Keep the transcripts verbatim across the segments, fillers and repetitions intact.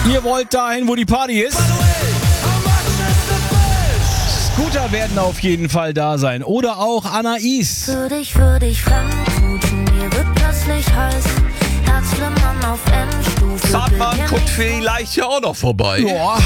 Ihr wollt dahin, wo die Party ist? Scooter werden auf jeden Fall da sein. Oder auch Anais. Für dich würde ich fremdknutschen, mir wird plötzlich heiß. Herzflimmern auf Endstufe. Zartmann guckt vielleicht ja auch noch vorbei. Boah.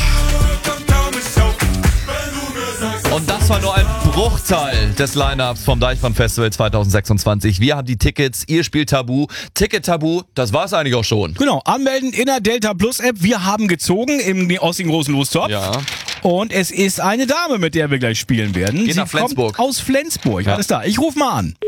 Und das war nur ein Bruchteil des Line-Ups vom Deichbrand-Festival zwanzig sechsundzwanzig. Wir haben die Tickets, ihr spielt Tabu. Ticket-Tabu, das war's eigentlich auch schon. Genau, anmelden in der Delta Plus App. Wir haben gezogen im, aus dem großen Lostopf. Ja. Und es ist eine Dame, mit der wir gleich spielen werden. Geht Sie nach Flensburg. kommt aus Flensburg. Ja. Alles da. Ich rufe mal an.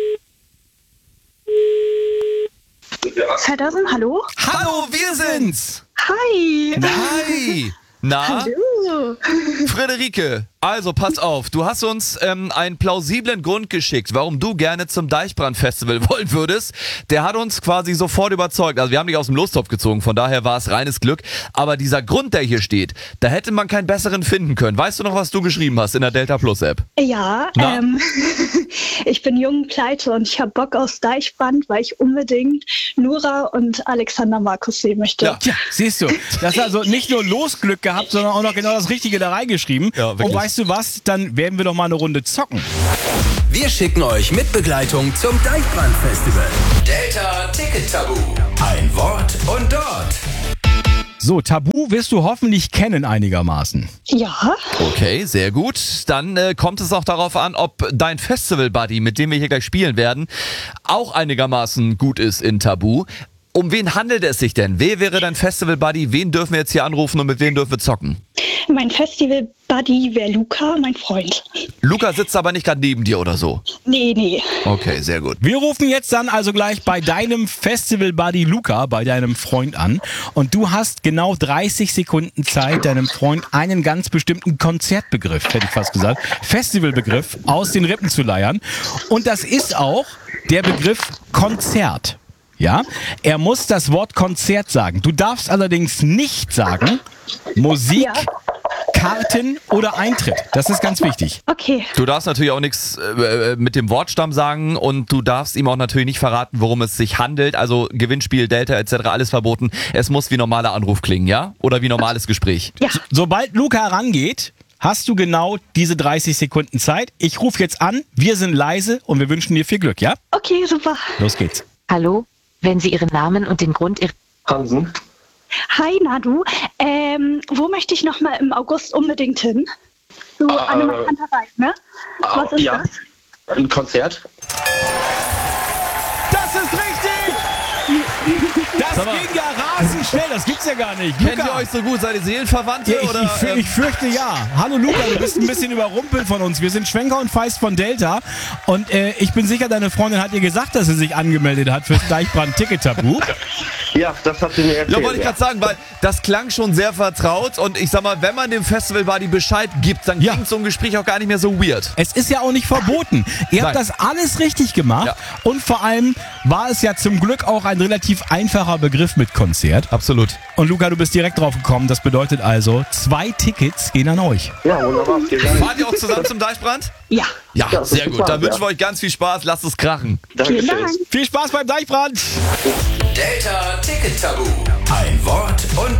Feddersen, hallo? Hallo, wir sind's! Hi! Hi! Na? Hallo! Friederike, also pass auf, du hast uns ähm, einen plausiblen Grund geschickt, warum du gerne zum Deichbrand-Festival wollen würdest. Der hat uns quasi sofort überzeugt. Also wir haben dich aus dem Lostopf gezogen, von daher war es reines Glück. Aber dieser Grund, der hier steht, da hätte man keinen besseren finden können. Weißt du noch, was du geschrieben hast in der Delta Plus App? Ja, Na? ähm, ich bin jung Pleite und ich habe Bock aufs Deichbrand, weil ich unbedingt Nura und Alexander Markus sehen möchte. Ja. Tja, siehst du, das hat also nicht nur Losglück gehabt, sondern auch noch genau das Richtige da reingeschrieben. Ja, wirklich. Und weißt du was, dann werden wir doch mal eine Runde zocken. Wir schicken euch mit Begleitung zum Deichbrand-Festival. Delta Ticket Tabu. Ein Wort und dort. So, Tabu wirst du hoffentlich kennen einigermaßen. Ja? Okay, sehr gut. Dann äh, kommt es auch darauf an, ob dein Festival-Buddy, mit dem wir hier gleich spielen werden, auch einigermaßen gut ist in Tabu. Um wen handelt es sich denn? Wer wäre dein Festival-Buddy? Wen dürfen wir jetzt hier anrufen und mit wem dürfen wir zocken? Mein Festival-Buddy wäre Luca, mein Freund. Luca sitzt aber nicht gerade neben dir oder so. Nee, nee. Okay, sehr gut. Wir rufen jetzt dann also gleich bei deinem Festival-Buddy Luca, bei deinem Freund an. Und du hast genau dreißig Sekunden Zeit, deinem Freund einen ganz bestimmten Konzertbegriff, hätte ich fast gesagt, Festivalbegriff aus den Rippen zu leiern. Und das ist auch der Begriff Konzert. Ja, er muss das Wort Konzert sagen. Du darfst allerdings nicht sagen Musik, Ja. Karten oder Eintritt. Das ist ganz wichtig. Okay. Du darfst natürlich auch nichts äh, mit dem Wortstamm sagen und du darfst ihm auch natürlich nicht verraten, worum es sich handelt. Also Gewinnspiel, Delta et cetera, alles verboten. Es muss wie normaler Anruf klingen, ja? Oder wie normales Gespräch. Ja. Sobald Luca rangeht, hast du genau diese dreißig Sekunden Zeit. Ich rufe jetzt an, wir sind leise und wir wünschen dir viel Glück, ja? Okay, super. Los geht's. Hallo, wenn Sie Ihren Namen und den Grund Ihrer... Hansen. Hi, Nadu. Ähm, wo möchte ich noch mal im August unbedingt hin? So, Äh, Annemar Kanterei, ne? Was ist ja, das? ein Konzert. Das ist richtig! Das Sag mal. ging ja rasend schnell, das gibt's ja gar nicht. Kennt Luca, ihr euch so gut? Seid ihr Seelenverwandte? ja, ich, oder, ich, fü- ähm, ich fürchte ja. Hallo Luca, du bist ein bisschen überrumpelt von uns. Wir sind Schwenker und Feist von Delta und äh, ich bin sicher, deine Freundin hat dir gesagt, dass sie sich angemeldet hat fürs Deichbrand-Ticket-Tabu. Ja, das hat sie mir erzählt. Ja, wollte ich gerade sagen, weil das klang schon sehr vertraut und ich sag mal, wenn man dem Festival-Buddy Bescheid gibt, dann Ja. klingt so ein Gespräch auch gar nicht mehr so weird. Es ist ja auch nicht verboten. Ihr habt Nein. das alles richtig gemacht Ja. und vor allem war es ja zum Glück auch ein relativ einfacher Begriff mit Konzert. Absolut. Und Luca, du bist direkt drauf gekommen. Das bedeutet also, zwei Tickets gehen an euch. Ja, wunderbar. Vielen Dank. Fahrt ihr auch zusammen zum Deichbrand? Ja. Ja, Ja, das sehr ist gut. Dann klar, wünschen wir ja. euch ganz viel Spaß. Lasst es krachen. Vielen Dankeschön. Dank. Viel Spaß beim Deichbrand! Delta Ticket Tabu. Ein Wort und